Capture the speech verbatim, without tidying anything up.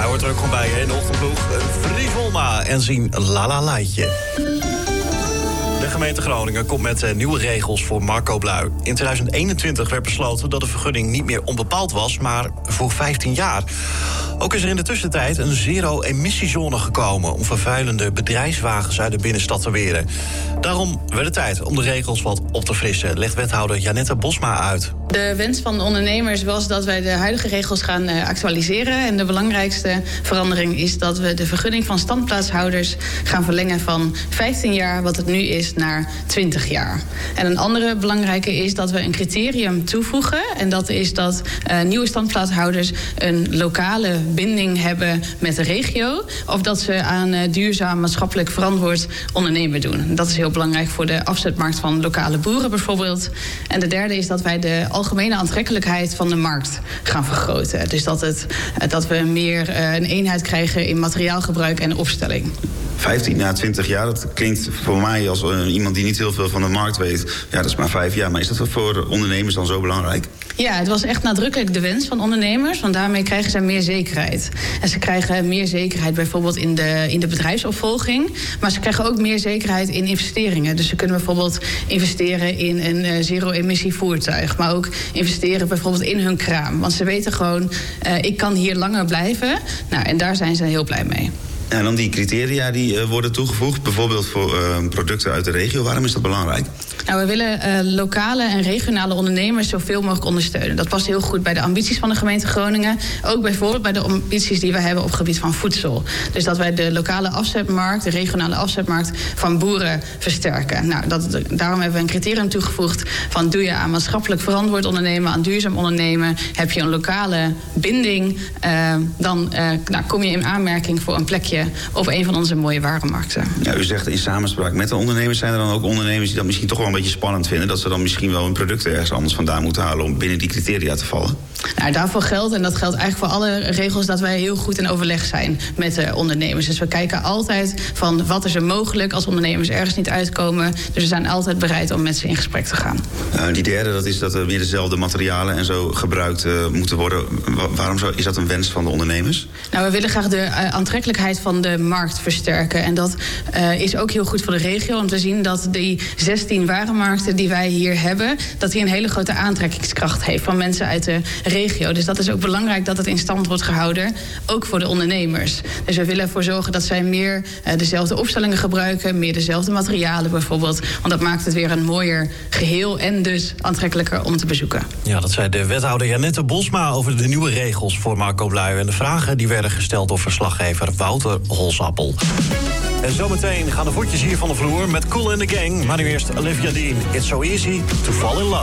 hoort er ook gewoon bij hè, in de ochtendploeg. Fries Wolma en zien Lala Laitje. De gemeente Groningen komt met nieuwe regels voor Marco Blui. In tweeduizend eenentwintig werd besloten dat de vergunning niet meer onbepaald was, maar voor vijftien jaar. Ook is er in de tussentijd een zero-emissiezone gekomen om vervuilende bedrijfswagens uit de binnenstad te weren. Daarom werd het tijd om de regels wat op te frissen, legt wethouder Janette Bosma uit. De wens van de ondernemers was dat wij de huidige regels gaan uh, actualiseren. En de belangrijkste verandering is dat we de vergunning van standplaatshouders gaan verlengen van vijftien jaar, wat het nu is, naar twintig jaar. En een andere belangrijke is dat we een criterium toevoegen. En dat is dat uh, nieuwe standplaatshouders een lokale binding hebben met de regio, of dat ze aan uh, duurzaam maatschappelijk verantwoord ondernemen doen. Dat is heel belangrijk voor de afzetmarkt van lokale boeren bijvoorbeeld. En de derde is dat wij de algemene aantrekkelijkheid van de markt gaan vergroten. Dus dat, het, dat we meer uh, een eenheid krijgen in materiaalgebruik en opstelling. vijftien na twintig jaar, dat klinkt voor mij als uh, iemand die niet heel veel van de markt weet. Ja, dat is maar vijf jaar. Maar is dat voor ondernemers dan zo belangrijk? Ja, het was echt nadrukkelijk de wens van ondernemers, want daarmee krijgen ze meer zekerheid. En ze krijgen meer zekerheid bijvoorbeeld in de, in de bedrijfsopvolging, maar ze krijgen ook meer zekerheid in investeringen. Dus ze kunnen bijvoorbeeld investeren in een uh, zero-emissie voertuig, maar ook investeren bijvoorbeeld in hun kraam. Want ze weten gewoon, uh, ik kan hier langer blijven. Nou, en daar zijn ze heel blij mee. En dan die criteria die uh, worden toegevoegd, bijvoorbeeld voor uh, producten uit de regio. Waarom is dat belangrijk? Nou, we willen uh, lokale en regionale ondernemers zoveel mogelijk ondersteunen. Dat past heel goed bij de ambities van de gemeente Groningen. Ook bijvoorbeeld bij de ambities die we hebben op het gebied van voedsel. Dus dat wij de lokale afzetmarkt, de regionale afzetmarkt van boeren versterken. Nou, dat, daarom hebben we een criterium toegevoegd van doe je aan maatschappelijk verantwoord ondernemen, aan duurzaam ondernemen, heb je een lokale binding, uh, dan uh, nou, kom je in aanmerking voor een plekje op een van onze mooie warenmarkten. Ja, u zegt in samenspraak met de ondernemers, zijn er dan ook ondernemers die dat misschien toch wel een beetje spannend vinden, dat ze dan misschien wel hun producten ergens anders vandaan moeten halen om binnen die criteria te vallen? Nou, daarvoor geldt, en dat geldt eigenlijk voor alle regels, dat wij heel goed in overleg zijn met de ondernemers. Dus we kijken altijd van wat is er mogelijk als ondernemers ergens niet uitkomen. Dus we zijn altijd bereid om met ze in gesprek te gaan. Uh, die derde, dat is dat er weer dezelfde materialen en zo gebruikt uh, moeten worden. Wa- waarom zou, is dat een wens van de ondernemers? Nou, we willen graag de uh, aantrekkelijkheid van de markt versterken. En dat uh, is ook heel goed voor de regio om te zien dat die zestien warenmarkten die wij hier hebben, dat die een hele grote aantrekkingskracht heeft van mensen uit de regio. Dus dat is ook belangrijk dat het in stand wordt gehouden, ook voor de ondernemers. Dus we willen ervoor zorgen dat zij meer uh, dezelfde opstellingen gebruiken, meer dezelfde materialen bijvoorbeeld. Want dat maakt het weer een mooier geheel en dus aantrekkelijker om te bezoeken. Ja, dat zei de wethouder Janette Bosma over de nieuwe regels voor Marco Blui. En de vragen die werden gesteld door verslaggever Wouter Holsappel. En zometeen gaan de voetjes hier van de vloer met Kool and the Gang. Maar nu eerst Olivia Dean. It's so easy to fall in love.